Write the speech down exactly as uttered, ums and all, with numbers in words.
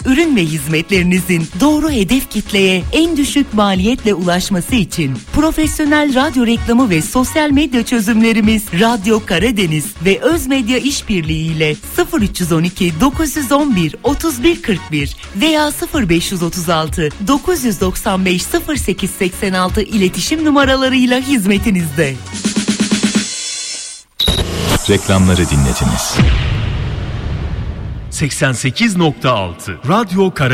Ürün ve hizmetlerinizin doğru hedef kitleye en düşük maliyetle ulaşması için profesyonel radyo reklamı ve sosyal medya çözümlerimiz Radyo Karadeniz ve Özmedya İşbirliği ile sıfır üç on iki dokuz on bir otuz bir kırk bir veya sıfır beş otuz altı dokuz doksan beş sıfır sekiz seksen altı iletişim numaralarıyla hizmetinizde. Reklamları dinlediniz. seksen sekiz nokta altı Radyo Karadeniz